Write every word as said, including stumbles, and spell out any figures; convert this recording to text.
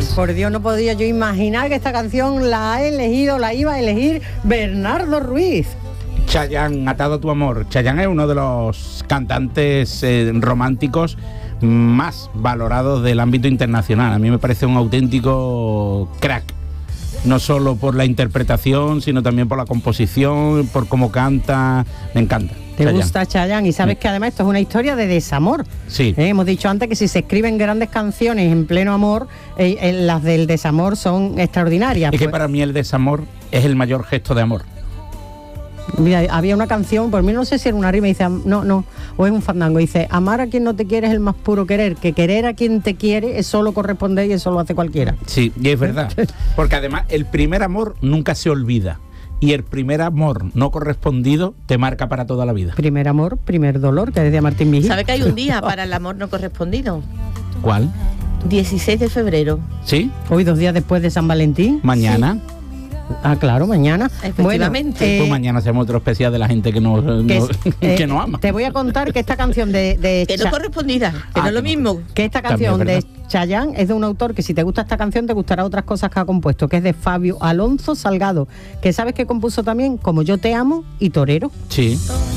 Por Dios, no podía yo imaginar que esta canción la ha elegido, la iba a elegir Bernardo Ruiz. Chayanne, Atado a tu amor. Chayanne es uno de los cantantes eh, románticos más valorados del ámbito internacional. A mí me parece un auténtico crack. No solo por la interpretación, sino también por la composición, por cómo canta. Me encanta. ¿Te Chayanne. gusta Chayanne? Y sabes Sí. que además esto es una historia de desamor. Sí. Eh, hemos dicho antes que si se escriben grandes canciones en pleno amor, eh, eh, las del desamor son extraordinarias. Es que Pues, para mí el desamor es el mayor gesto de amor. mira, había una canción, por mí no sé si era una rima, dice, no, no, o es un fandango, dice, amar a quien no te quiere es el más puro querer, que querer a quien te quiere es solo corresponder y eso lo hace cualquiera. Sí, y es verdad. Porque además el primer amor nunca se olvida. Y el primer amor no correspondido te marca para toda la vida. Primer amor, primer dolor, que decía Martín Vigil. ¿Sabe que hay un día para el amor no correspondido? ¿Cuál? dieciséis de febrero. ¿Sí? Hoy, dos días después de San Valentín. Mañana. Ah, claro, mañana. Efectivamente. Bueno, eh, Pues mañana hacemos otro especial de la gente que no, que, no- es- eh, que no ama. Te voy a contar que esta canción de, de Que no Cha- correspondida, que Ah, no es lo que no. mismo. que esta También canción es de verdad. Chayanne es de un autor que si te gusta esta canción te gustará otras cosas que ha compuesto, que es de Fabio Alonso Salgado, que sabes que compuso también Como yo te amo y Torero. Sí.